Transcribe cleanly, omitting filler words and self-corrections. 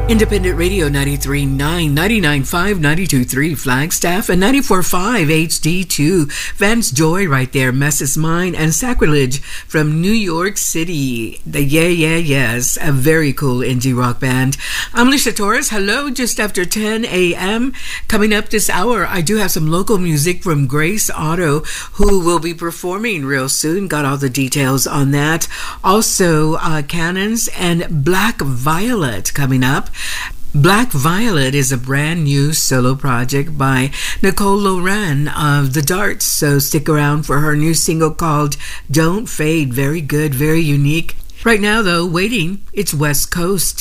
Independent Radio 93.9, 99.5, 92.3 Flagstaff, and 94.5 HD2. Vance Joy right there, Mess Is Mine, and Sacrilege from New York City. The Yes, a very cool indie rock band. I'm Alicia Torres. Hello, just after 10 a.m. Coming up this hour, I do have some local music from Grace Otto, who will be performing real soon. Got all the details on that. Also, Cannons and Black Violet coming up. Black Violet is a brand new solo project by Nicole Loren of The Darts, so stick around for her new single called Don't Fade. Very good, very unique. Right now, though, waiting, it's West Coast.